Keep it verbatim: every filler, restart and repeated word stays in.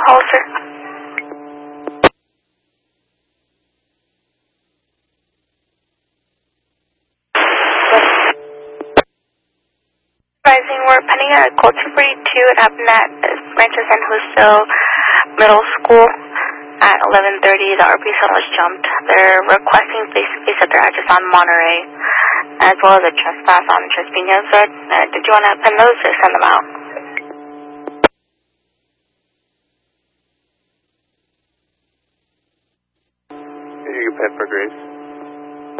hold, sir. Rising, we're pending a code two forty-two. It happened at Rancho San Justo Middle School at eleven thirty. The R P cell was jumped. They're requesting face-to-face at their address on Monterey, as well as a trespass on Tres Piñas Road. Uh, did you want to pen those or send them out? You can pen for Grace.